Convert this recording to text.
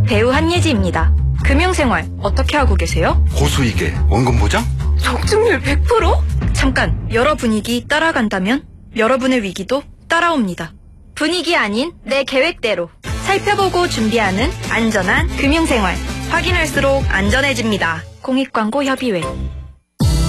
배우 한예지입니다. 금융생활 어떻게 하고 계세요? 고수익에 원금 보장? 적중률 100%? 잠깐, 여러 분위기 따라간다면 여러분의 위기도 따라옵니다. 분위기 아닌 내 계획대로 살펴보고 준비하는 안전한 금융생활. 확인할수록 안전해집니다. 공익광고 협의회.